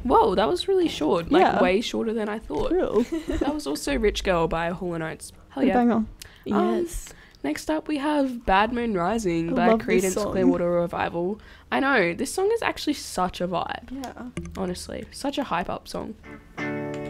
Whoa, that was really short. Like, Yeah. way shorter than I thought. Real. That was also Rich Girl by Hall & Oates. Hell yeah. Banger. Um, Yes. Next up, we have Bad Moon Rising I by love this Creedence song. Clearwater Revival. I know, this song is actually such a vibe, Yeah. honestly. Such a hype up song.